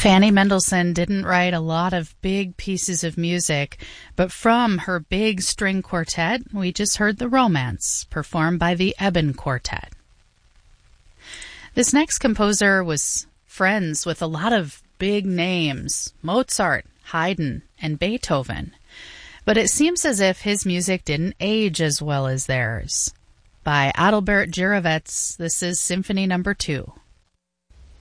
Fanny Mendelssohn didn't write a lot of big pieces of music, but from her big string quartet, we just heard The Romance, performed by the Eben Quartet. This next composer was friends with a lot of big names, Mozart, Haydn, and Beethoven. But it seems as if his music didn't age as well as theirs. By Adalbert Jirovec, this is Symphony No. 2.